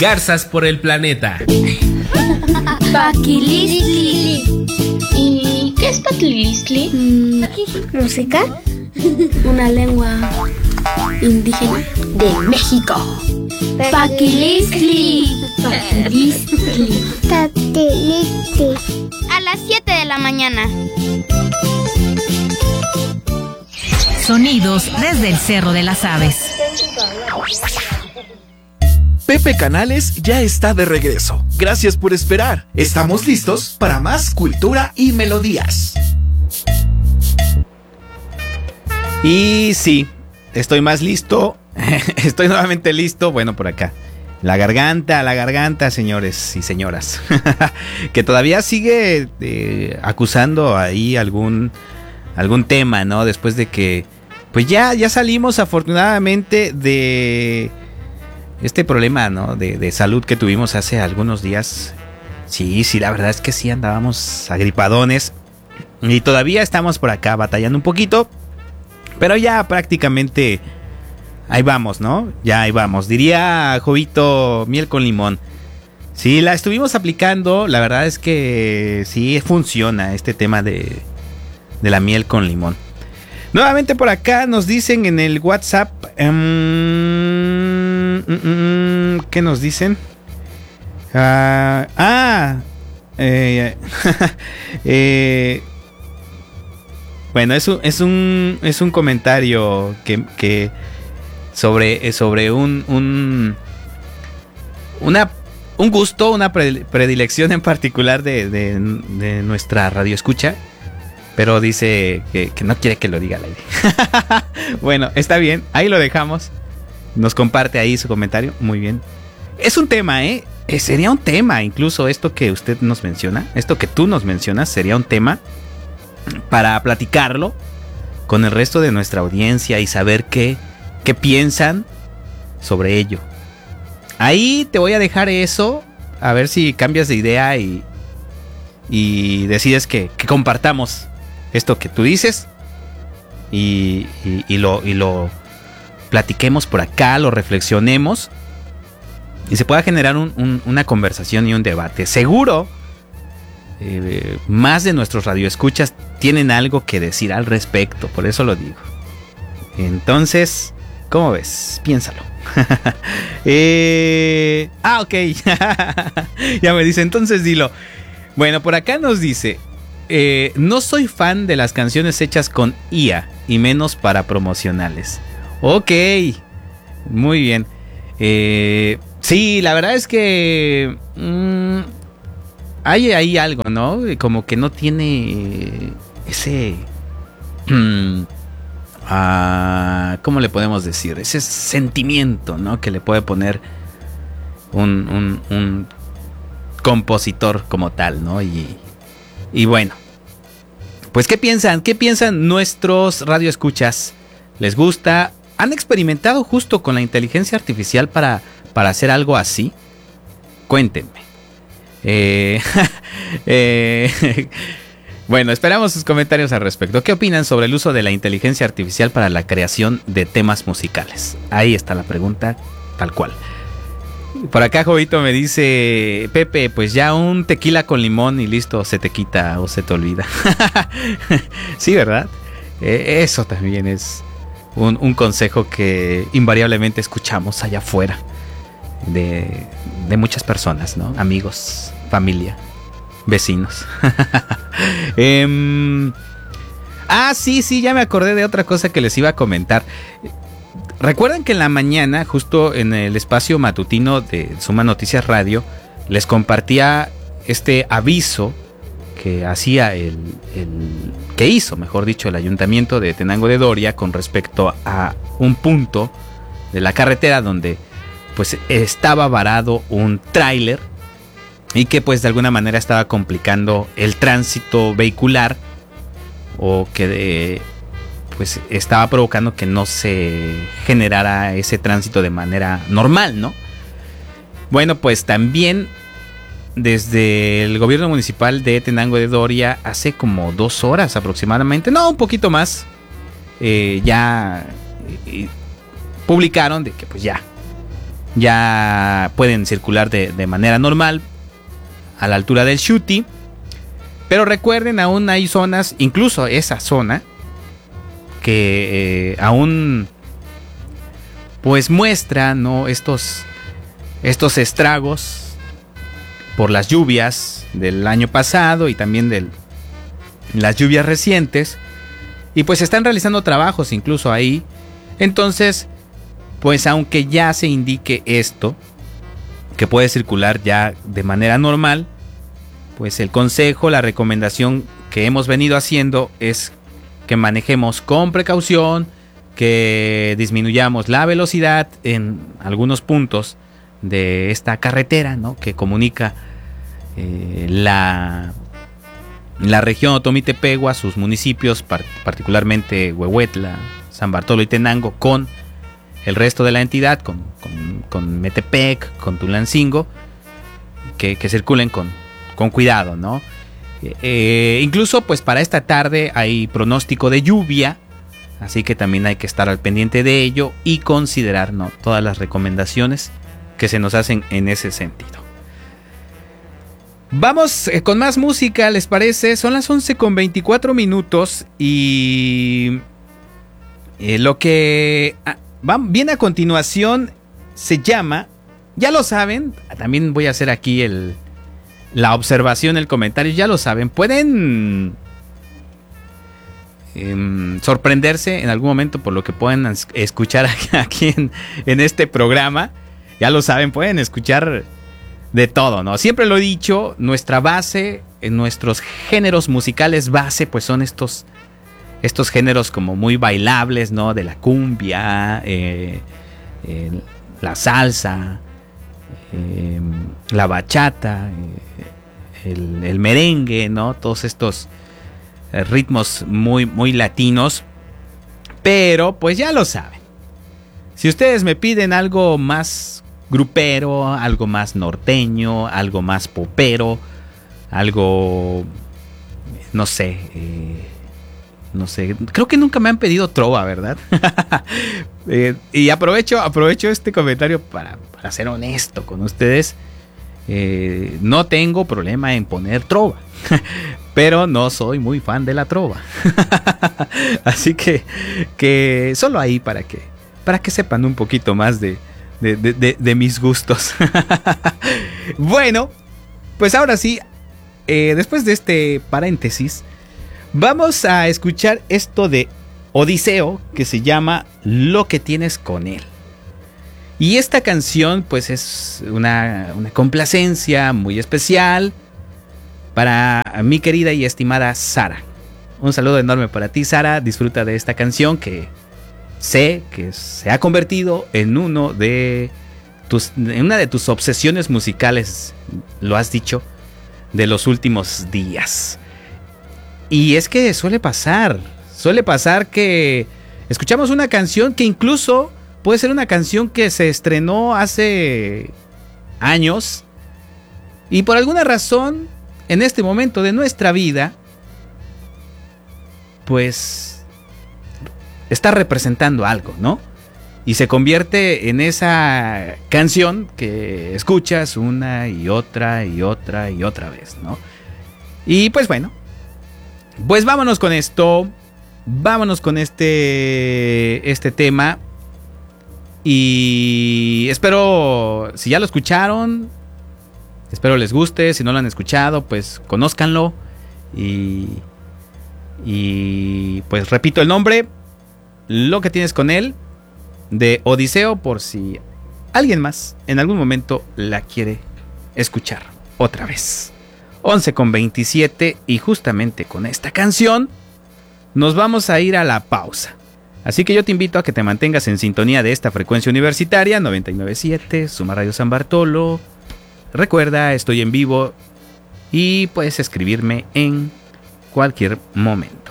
garzas por el planeta. Paquilistli. ¿Y qué es Paquilistli? Música. Una lengua indígena de México. Paquilistli. Paquilistli. Paquilistli. A las 7 de la mañana. Sonidos desde el Cerro de las Aves. Pepe Canales ya está de regreso. Gracias por esperar. Estamos listos para más cultura y melodías. Y sí, estoy más listo. Estoy nuevamente listo. Bueno, por acá. La garganta, señores y señoras. Que todavía sigue acusando ahí algún tema, ¿no? Después de que pues ya salimos afortunadamente de este problema, ¿no? De salud que tuvimos hace algunos días. Sí, la verdad es que sí andábamos agripadones. Y todavía estamos por acá batallando un poquito. Pero ya prácticamente ahí vamos, ¿no? Ya ahí vamos. Diría Jovito, miel con limón. Sí, la estuvimos aplicando. La verdad es que sí funciona este tema de la miel con limón. Nuevamente por acá nos dicen en el WhatsApp. ¿Qué nos dicen? Bueno, es un comentario que sobre un gusto, una predilección en particular de nuestra radioescucha. Pero dice que no quiere que lo diga al aire. Bueno, está bien, ahí lo dejamos. Nos comparte ahí su comentario, muy bien. Es un tema, sería un tema, incluso esto que usted nos menciona, esto que tú nos mencionas, sería un tema para platicarlo con el resto de nuestra audiencia y saber qué piensan sobre ello. Ahí te voy a dejar eso, a ver si cambias de idea y decides que compartamos esto que tú dices y lo platiquemos por acá, lo reflexionemos y se pueda generar una conversación y un debate. Seguro más de nuestros radioescuchas tienen algo que decir al respecto, por eso lo digo. Entonces, ¿cómo ves? Piénsalo. Ok. Ya me dice, entonces dilo. Bueno, por acá nos dice, no soy fan de las canciones hechas con IA y menos para promocionales. Ok, muy bien. Sí, la verdad es que hay ahí algo, ¿no? Como que no tiene ese... ¿cómo le podemos decir? Ese sentimiento, ¿no? Que le puede poner un compositor como tal, ¿no? Y bueno, pues ¿qué piensan? ¿Qué piensan nuestros radioescuchas? ¿Les gusta? ¿Han experimentado justo con la inteligencia artificial para hacer algo así? Cuéntenme. Bueno, esperamos sus comentarios al respecto. ¿Qué opinan sobre el uso de la inteligencia artificial para la creación de temas musicales? Ahí está la pregunta, tal cual. Por acá Jovito me dice, Pepe, pues ya un tequila con limón y listo, se te quita o se te olvida. Sí, ¿verdad? Eso también es un consejo que invariablemente escuchamos allá afuera de muchas personas, ¿no? Amigos, familia, vecinos. Sí, ya me acordé de otra cosa que les iba a comentar. Recuerden que en la mañana, justo en el espacio matutino de Suma Noticias Radio, les compartía este aviso que hacía que hizo, mejor dicho, el Ayuntamiento de Tenango de Doria con respecto a un punto de la carretera donde pues estaba varado un tráiler y que pues de alguna manera estaba complicando el tránsito vehicular o que pues estaba provocando que no se generara ese tránsito de manera normal, ¿no? Bueno, pues también desde el gobierno municipal de Tenango de Doria hace como 2 horas aproximadamente, no, un poquito más, ya publicaron de que pues ya ya pueden circular de manera normal a la altura del Xuti. Pero recuerden, aún hay zonas, incluso esa zona, que aún pues muestra, ¿no?, estos estragos por las lluvias del año pasado y también de las lluvias recientes. Y pues se están realizando trabajos incluso ahí. Entonces, pues aunque ya se indique esto, que puede circular ya de manera normal, pues el consejo, la recomendación que hemos venido haciendo es que manejemos con precaución, que disminuyamos la velocidad en algunos puntos de esta carretera, ¿no?, que comunica la región Otomí-Tepehua, sus municipios, particularmente Huehuetla, San Bartolo y Tenango, con el resto de la entidad, con Metepec, con Tulancingo, que circulen con cuidado, ¿no? Incluso pues para esta tarde hay pronóstico de lluvia, así que también hay que estar al pendiente de ello y considerar, ¿no?, todas las recomendaciones que se nos hacen en ese sentido. Vamos con más música, ¿les parece? Son las 11:24 y lo que viene a continuación se llama, ya lo saben, también voy a hacer aquí la observación, el comentario, ya lo saben, pueden sorprenderse en algún momento por lo que pueden escuchar aquí en este programa. Ya lo saben, pueden escuchar de todo, ¿no? Siempre lo he dicho, nuestra base, nuestros géneros musicales base, pues son estos géneros como muy bailables, ¿no? De la cumbia, la salsa, la bachata, el merengue, ¿no? Todos estos ritmos muy, muy latinos. Pero pues ya lo saben. Si ustedes me piden algo más grupero, algo más norteño, algo más popero, algo, no sé, creo que nunca me han pedido trova, ¿verdad? Y aprovecho este comentario para ser honesto con ustedes. No tengo problema en poner trova, pero no soy muy fan de la trova. Así que solo ahí para que sepan un poquito más de mis gustos. Bueno, pues ahora sí, después de este paréntesis, vamos a escuchar esto de Odiseo, que se llama Lo que tienes con él. Y esta canción pues es una complacencia muy especial para mi querida y estimada Sara. Un saludo enorme para ti, Sara. Disfruta de esta canción que sé que se ha convertido en una de tus obsesiones musicales, lo has dicho, de los últimos días. Y es que suele pasar que escuchamos una canción que incluso puede ser una canción que se estrenó hace años y por alguna razón en este momento de nuestra vida pues está representando algo, ¿no? Y se convierte en esa canción que escuchas una y otra y otra y otra vez, ¿no? Y pues bueno, pues vámonos con esto, vámonos con este tema. Y espero, si ya lo escucharon, espero les guste. Si no lo han escuchado, pues conózcanlo. Y pues repito el nombre, Lo que tienes con él, de Odiseo, por si alguien más en algún momento la quiere escuchar otra vez. 11:27 y justamente con esta canción nos vamos a ir a la pausa. Así que yo te invito a que te mantengas en sintonía de esta frecuencia universitaria 99.7, Suma Radio San Bartolo. Recuerda, estoy en vivo y puedes escribirme en cualquier momento.